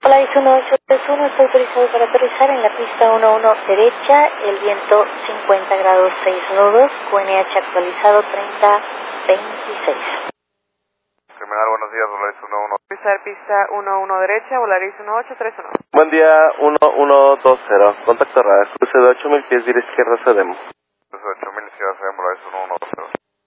Volaris 1831 está autorizado para aterrizar en la pista 11 derecha, el viento 50 grados 6 nudos, QNH actualizado 3026. Terminal, buenos días, Volaris 11. Aterrizar pista 11 derecha, Volaris 1831. Buen día, 1120. Contacto radar, cruce de 8000 pies, vía izquierda, cedemos. Cruce de 8000.